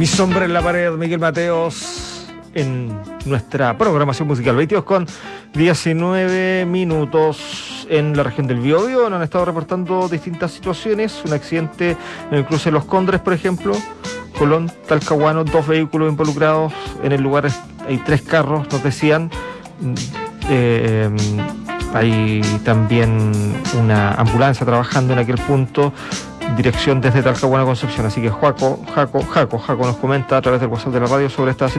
Mi sombra en la pared, Miguel Mateos, en nuestra programación musical. 22:19 en la región del Biobío. Nos han estado reportando distintas situaciones. Un accidente en el cruce de Los Cóndores, por ejemplo. Colón, Talcahuano, 2 vehículos involucrados. En el lugar hay 3 carros, nos decían. Hay también una ambulancia trabajando en aquel punto. Dirección desde Talcahuano a Concepción. Así que Jaco nos comenta a través del WhatsApp de la radio sobre esta situación.